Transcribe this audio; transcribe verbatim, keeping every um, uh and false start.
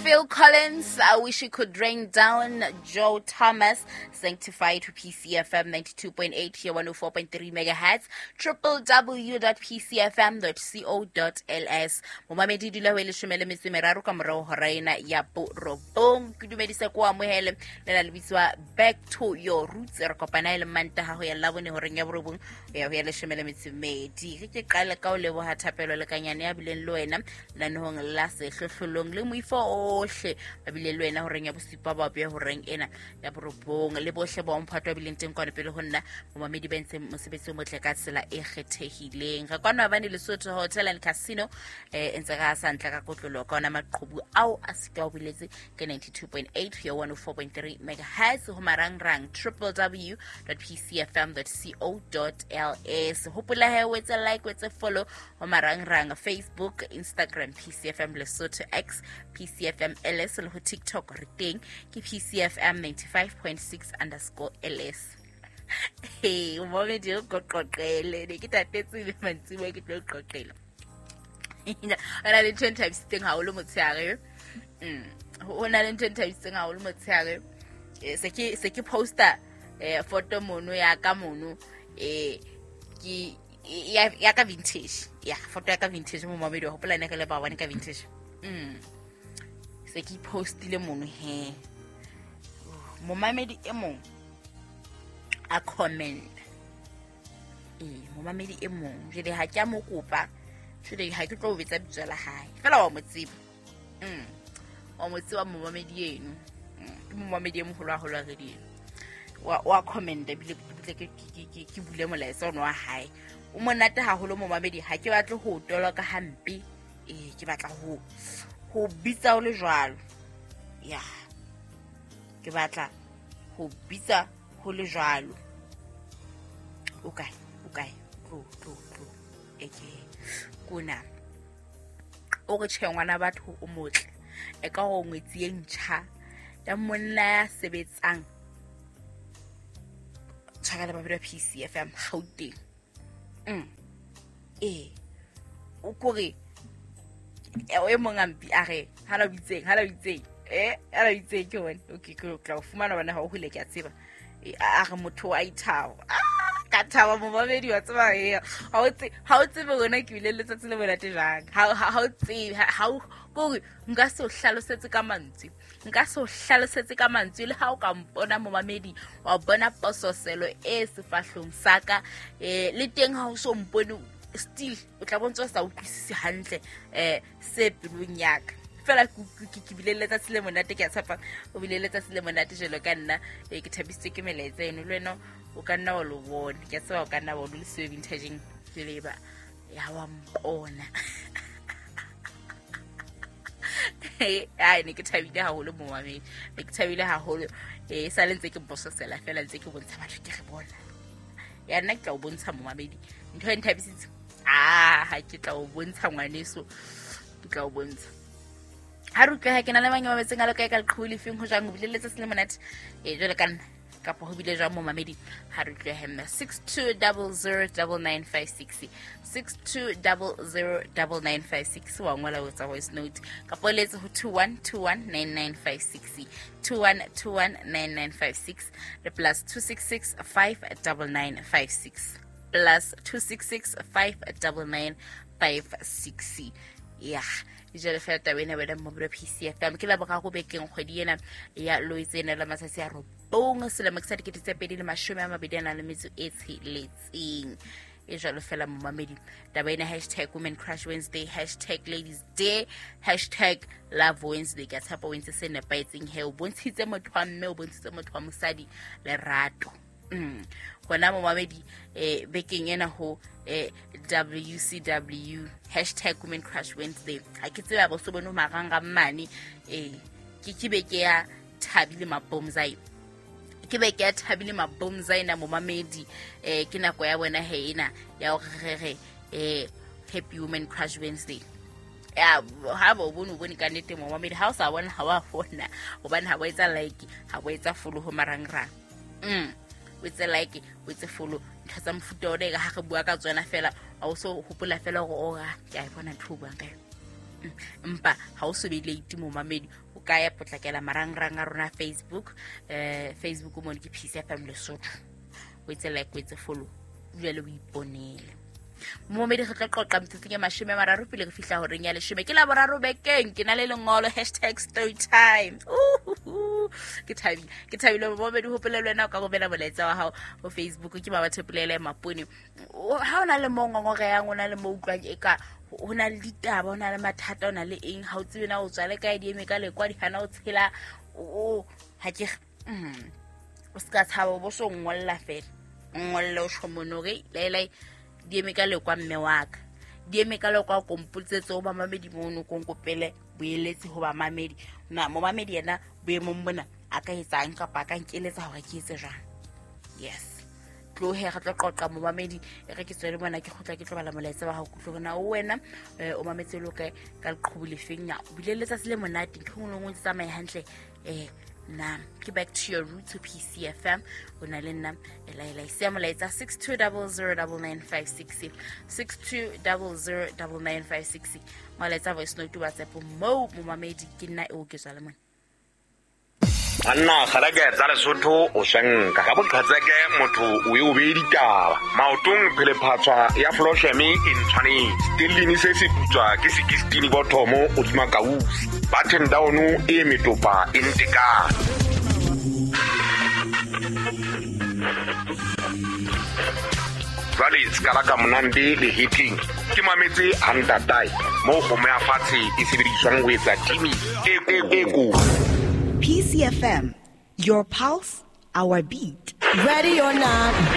Phil Collins, I Wish You Could Rain Down. Joe Thomas, Sanctified to P C F M ninety-two point eight here, one oh four point three megahertz. w w w dot p c f m dot co dot l s. Momamedi dula ho leshome le metso e meraro ka morao ho raina ya borobong. Ke dumedisa ko amohele le la lebitswa Back to Your Roots. Re kopana ile Mantaha ho ya Labone ho reng ya borobong ya ho ya leshome le metso e medi. Ke ke qala ka o leboha thapelo le kanyane ya bileng le wena la nohong la se hlohlolong le moifo ohle ba bile le wena ho reng ya bosipa ba be ho reng ena ya borobong le bohle ba mphato ba bileng teng kwana pele ho nna momamedi ba ntse mosebetsi o motle ka tsela e kgethehileng. Re kwana ba ne Lesotho Hotel and Casino eh entse ga santla ka kotlolo ka ona maqhubu ao a sita o biletse ke ninety-two point eight here, one oh four point three megahertz ho marangrang w w w dot p c f m dot co dot l s. Hopola he wetsa like wetsa follow ho marangrang Facebook, Instagram P C F M Lesotho, X P C F M L S, le ho TikTok re teng ke P C F M ninety-five point six underscore L S. Hey, momamedi o qoqoqele ne ke tatetse le mantsiwe ke tlo qoqela. Ana le ten times teng ha o le motsheare. Mm. Ho na le ten times teng ha o le motsheare. Se ke se ke poster eh photo mono ya ka mono eh ki ya ya ka vintage. Ya photo ya ka vintage momamedi ho hopola ne ke le ba bane ka vintage. Mm. Se ke postile mono he. Momamedi e mong a comment eh momamedi e mong jele ha ke mo kopa jele ha ke tlo betsa bitso la hae fela wa motsibo mm wa motsibo momamedi eno ke momamedi e moholo a hola re di wa wa comment bile bile ke ke ke bule molaetsa ono wa hae o monate ha holo momamedi ha ke batle ho tola ka hampe eh ke batla ho ho bitsa o le jwalo ya ke batla ho bitsa ho le jwalo okay okay tlo tlo tlo eke kuna o re tshengwana batho o motle e ka go ngwetsi e ntšha ya monna ya sebetsang tshaka ba ba P C F M Gauteng mm eh o kore e mongampi a re hala bitseng hala bitseng eh hala bitseng ke wena okay go tla fumana bana ha o hule ke a tseba a re motho a ithao ka thaba momamedi wa tseba he ha o tse ha o tsebe wena ke bile letsatsi le monate jang ha ha o tse ha o go nka se o hlalosetse ka mantswe nka se o hlalosetse ka mantswe le ha o ka mpona momamedi wa bona pososelo e sefahlong saka eh le teng ha o so mpone still o tla bontse sa utlwisisi hantle eh se pelong yaka fela ke bile letsatsi le monate ke a tsapa o bile letsatsi le monate jelo ka nna e ke thabisitse ke melaetsa eno le wena o ka nna o lo bona ke tseba o ka nna o le se vintage ke leba ya wa mpona ai ne ke thabile haholo momamedi ne ke thabile haholo eh sa lentse ke bososela fela ntse ke bontsha batho ke re bona ya nna ke tla o bontsha momamedi ntho e nthabisitse ah ha ke tla o bontsha ngwaneso ke tla o bontsha ha re tla ha ke na le mangwe mabetseng a le kae ka leqhuli feng ho jang ho bile letse se le monate e jole ka nna ka po ho bile jang momamedi ha re tla hemma six two zero zero nine five six six two zero zero nine five six wa ngola o tsa voice note ka po letse ho two one two one nine nine five six two one two one nine nine five six le plus two six six five nine nine five six plus two six six five nine nine five six yeah jele fela tabena wena mo bro P C F M ke la boka go bekeng kgwedi ena ya loitsena la matsatsi a robong sele mo tsadi ke tsepedi le mashome a mabedi ana le metso e tsheletseng e jalo fela momamedi tabena hashtag Women Crush Wednesday hashtag Ladies Day hashtag Love Wednesday ka tsapa Wednesday se ne paitseng he o bontshitse motho wa mme o bontshitse motho wa mosadi le rato mm gona momamedi eh bekeng ena ho eh W C W hashtag Women Crush Wednesday ha ke tseba bo so bono maranga mane eh ke kibe ke ya thabile mabomzai ke be ke ya thabile mabomzai na momamedi eh ke nako ya bona he ena ya o rere eh Happy Women Crush Wednesday ya ha bo bono bone ka nete momamedi ha o sa bona ha wa fona o bana ha bo etsa like ha bo etsa follow ho marangrang mm with a like with a follow nthatsa mfuto o de ga ga bua ka tsona fela a o so hopola fela go o ga ke a bona thuba ka mpa ha o so be late momamedi o ka ya potlakela marangrang a rona Facebook eh Facebook mo ke P C F M Lesotho o itse like o itse follow jwale o iponele mo me di go tloqoqa mtsitse ke mashome mararo pele go fihla ho reng ya leshome ke la boraro bekeng ke na le lengolo hashtag story time ke thabile ke thabile mo me di hopelelwe na ka go bela bolaetsa wa hao ho Facebook ke ba bathepolele mapone ha ona le mongongo ga yang ona le mo utlwa e ka ona le ditaba ona le mathata ona le eng ha o tsebe na o tswale ka di eme ka le kwa di hana o tshela o ha ke o ska tshaba bo so ngolla fela ngolle o shomonore lele di eme ka le kwa mme wa ka di eme ka le kwa kompuletse o ba mamedi mono konkopele boeletsi ho ba mamedi na mo mamedi yena boemo mbona a ka etsang ka pa ka nkeletsa hore ke etse jang yes tlo he ga tlo qoqa mo mamedi e re ke tswele bona ke khotla ke tlo bala molaetsa wa ha go tlo bona o wena o mametse lo ka ka leqhubu le fenya o bileletsa se le monate ke ngolo ngwe tsa mai hantle eh na ke back to your root to P C F M ona le nna ela ela ise molaetsa six two zero zero nine nine five six six two zero zero nine nine five six molaetsa voice note WhatsApp mo mo mamedi ke nna e o ke tswa le mona Anna khalaga tsa Lesotho o shanka ga botlhatseke motho o e o be ditaba maotong phele phatswa ya floshemi in tshwane stilini se se putswa ke sixteen bothomo o dima kausi button down e metopa intika Valley skalaka monande le hitting ke mametse antatai mo go me afatse e sebediswang go etsa timi e e go P C F M, your pulse, our beat. Ready or not?